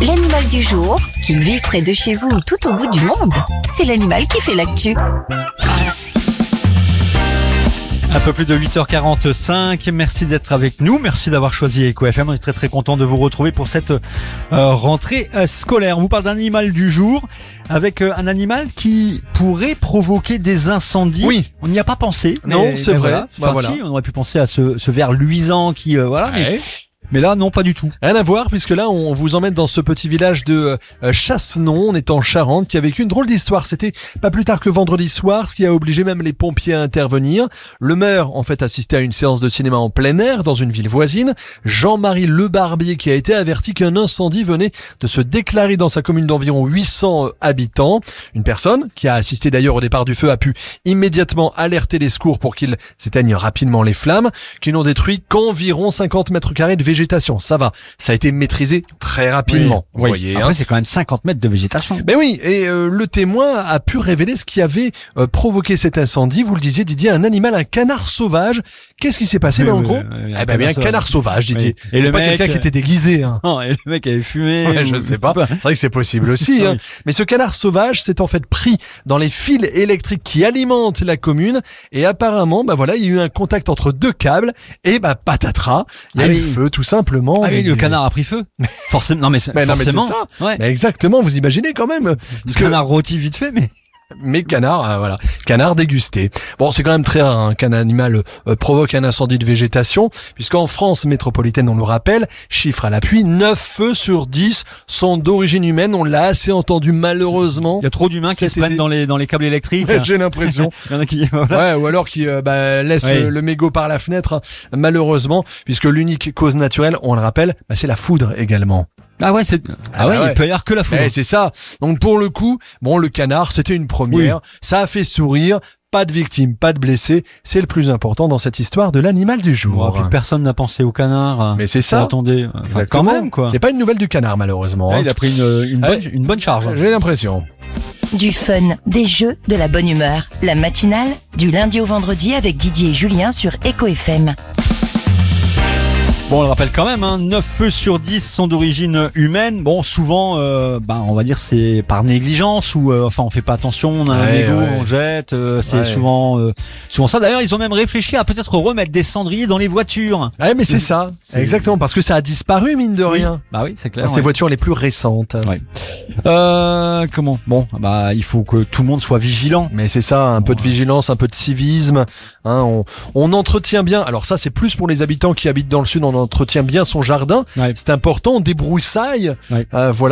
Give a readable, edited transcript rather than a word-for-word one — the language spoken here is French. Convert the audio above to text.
L'animal du jour, qu'il vive près de chez vous ou tout au bout du monde, c'est l'animal qui fait l'actu. Un peu plus de 8h45, merci d'être avec nous, merci d'avoir choisi Eco FM, on est très content de vous retrouver pour cette rentrée scolaire. On vous parle d'un animal du jour, avec un animal qui pourrait provoquer des incendies. Oui. On n'y a pas pensé. Non, c'est vrai. Voilà. Si, on aurait pu penser à ce ver luisant qui... Mais là, non, pas du tout. Rien à voir, puisque là, on vous emmène dans ce petit village de Chassenon, on est en Charente, qui a vécu une drôle d'histoire. C'était pas plus tard que vendredi soir, ce qui a obligé même les pompiers à intervenir. Le maire, en fait, assistait à une séance de cinéma en plein air dans une ville voisine. Jean-Marie Le Barbier, qui a été averti qu'un incendie venait de se déclarer dans sa commune d'environ 800 habitants. Une personne, qui a assisté d'ailleurs au départ du feu, a pu immédiatement alerter les secours pour qu'ils s'éteignent rapidement les flammes, qui n'ont détruit qu'environ 50 mètres carrés de végétation. Ça va, ça a été maîtrisé très rapidement. Oui, vous voyez. Après, c'est quand même 50 mètres de végétation. Ben oui, et le témoin a pu révéler ce qui avait provoqué cet incendie. Vous le disiez, Didier, un animal, un canard sauvage. Qu'est-ce qui s'est passé, en gros un canard sauvage, Didier. Oui. Et c'est le pas mec, quelqu'un qui était déguisé. Hein. Non, et le mec avait fumé. Ouais, je sais pas. C'est vrai que c'est possible aussi. Hein. Mais ce canard sauvage s'est en fait pris dans les fils électriques qui alimentent la commune. Et apparemment, il y a eu un contact entre deux câbles. Et patatras, il y a eu le feu, tout simplement. Ah oui, le canard a pris feu. Forcément. Non, mais forcément. C'est ça. Ouais. Exactement. Vous imaginez quand même. Le canard rôti vite fait, mais canard, canard dégusté. Bon, c'est quand même très rare qu'un animal provoque un incendie de végétation, puisqu'en France métropolitaine, on le rappelle, chiffre à l'appui, 9 feux sur 10 sont d'origine humaine. On l'a assez entendu malheureusement. Il y a trop d'humains qui se prennent dans les câbles électriques. Ouais, j'ai l'impression. Il y en a qui, voilà. Ouais, ou alors qui laissent le mégot par la fenêtre, malheureusement, puisque l'unique cause naturelle, on le rappelle, c'est la foudre également. Ah ouais, il peut y avoir que la foudre. C'est ça. Donc pour le coup, le canard, c'était une première. Oui. Ça a fait sourire. Pas de victimes, pas de blessés. C'est le plus important dans cette histoire de l'animal du jour. Plus personne n'a pensé au canard. Mais c'est ça. Attendez. Quand même, quoi. J'ai pas une nouvelle du canard, malheureusement. Il a pris une bonne charge. J'ai l'impression. Du fun, des jeux, de la bonne humeur. La matinale, du lundi au vendredi avec Didier et Julien sur Eco FM. Bon, on le rappelle quand même, 9 feux sur 10 sont d'origine humaine. Bon, souvent, on va dire c'est par négligence ou on fait pas attention, on a un mégot, on jette. C'est souvent ça. D'ailleurs, ils ont même réfléchi à peut-être remettre des cendriers dans les voitures. Ouais, mais c'est ça, exactement, parce que ça a disparu mine de rien. Bah oui, c'est clair. Ces voitures les plus récentes. Ouais. Comment ? Bon, il faut que tout le monde soit vigilant. Mais c'est ça, un peu de vigilance, un peu de civisme. On entretient bien. Alors ça, c'est plus pour les habitants qui habitent dans le sud. On entretient bien son jardin. Ouais. C'est important, on débroussaille. Ouais. Voilà.